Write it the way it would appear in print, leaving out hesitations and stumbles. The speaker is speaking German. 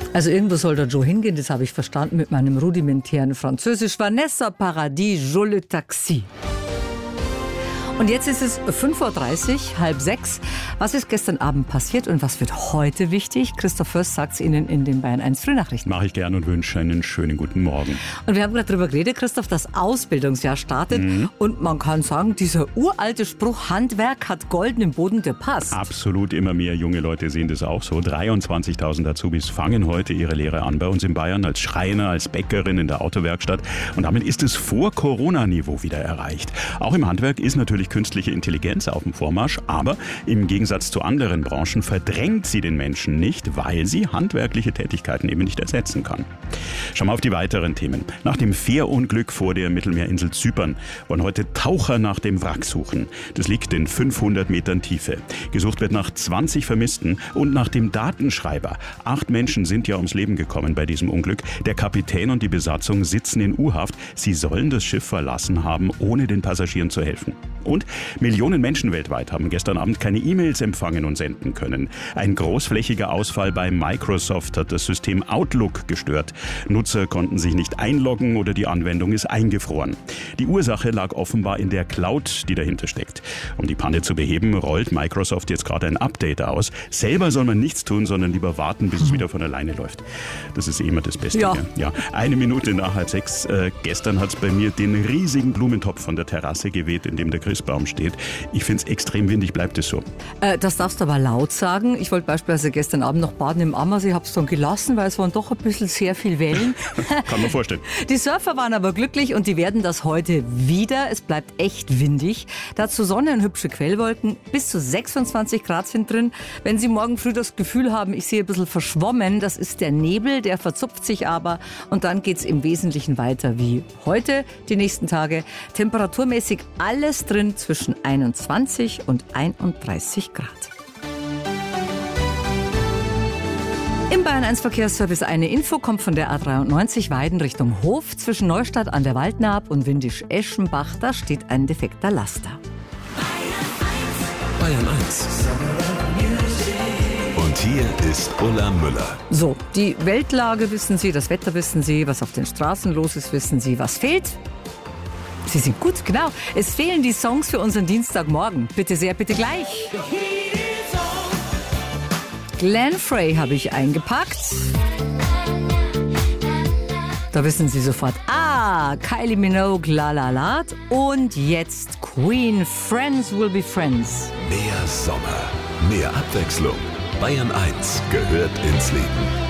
Also irgendwo soll der Joe hingehen, das habe ich verstanden mit meinem rudimentären Französisch. Vanessa Paradis, Je le Taxi. Und jetzt ist es 5:30 Uhr, 5:30. Was ist gestern Abend passiert und was wird heute wichtig? Christoph Fürst sagt es Ihnen in den Bayern 1 Frühnachrichten. Mache ich gern und wünsche einen schönen guten Morgen. Und wir haben gerade darüber geredet, Christoph, das Ausbildungsjahr startet. Und man kann sagen, dieser uralte Spruch, Handwerk hat Golden im Boden, der passt. Absolut, immer mehr junge Leute sehen das auch so. 23.000 Azubis fangen heute ihre Lehre an bei uns in Bayern als Schreiner, als Bäckerin in der Autowerkstatt. Und damit ist es vor Corona-Niveau wieder erreicht. Auch im Handwerk ist natürlich künstliche Intelligenz auf dem Vormarsch, aber im Gegensatz zu anderen Branchen verdrängt sie den Menschen nicht, weil sie handwerkliche Tätigkeiten eben nicht ersetzen kann. Schauen wir auf die weiteren Themen. Nach dem Fährunglück vor der Mittelmeerinsel Zypern wollen heute Taucher nach dem Wrack suchen. Das liegt in 500 Metern Tiefe. Gesucht wird nach 20 Vermissten und nach dem Datenschreiber. 8 Menschen sind ja ums Leben gekommen bei diesem Unglück. Der Kapitän und die Besatzung sitzen in U-Haft. Sie sollen das Schiff verlassen haben, ohne den Passagieren zu helfen. Und Millionen Menschen weltweit haben gestern Abend keine E-Mails empfangen und senden können. Ein großflächiger Ausfall bei Microsoft hat das System Outlook gestört. Nutzer konnten sich nicht einloggen oder die Anwendung ist eingefroren. Die Ursache lag offenbar in der Cloud, die dahinter steckt. Um die Panne zu beheben, rollt Microsoft jetzt gerade ein Update aus. Selber soll man nichts tun, sondern lieber warten, bis es wieder von alleine läuft. Das ist immer das Beste. Ja. Ja. 1 Minute nach 5:30. Gestern hat es bei mir den riesigen Blumentopf von der Terrasse geweht, in dem der Christbaum steht. Ich finde es extrem windig, bleibt es so. Das darfst du aber laut sagen. Ich wollte beispielsweise gestern Abend noch baden im Ammersee, habe es dann gelassen, weil es waren doch ein bisschen sehr viel Wellen. Kann man vorstellen. Die Surfer waren aber glücklich und die werden das heute wieder. Es bleibt echt windig. Dazu Sonne und hübsche Quellwolken. Bis zu 26 Grad sind drin. Wenn Sie morgen früh das Gefühl haben, ich sehe ein bisschen verschwommen, das ist der Nebel, der verzupft sich aber. Und dann geht es im Wesentlichen weiter wie heute, die nächsten Tage. Temperaturmäßig alles drin zwischen 21 und 31 Grad. Im Bayern 1 Verkehrsservice eine Info kommt von der A93 Weiden Richtung Hof. Zwischen Neustadt an der Waldnaab und Windisch-Eschenbach, da steht ein defekter Laster. Bayern 1. Und hier ist Ulla Müller. So, die Weltlage wissen Sie, das Wetter wissen Sie, was auf den Straßen los ist, wissen Sie. Was fehlt? Sie sind gut, genau. Es fehlen die Songs für unseren Dienstagmorgen. Bitte sehr, bitte gleich. Glenn Frey habe ich eingepackt. Da wissen Sie sofort, Kylie Minogue, La La La. Und jetzt Queen, Friends Will Be Friends. Mehr Sommer, mehr Abwechslung. Bayern 1 gehört ins Leben.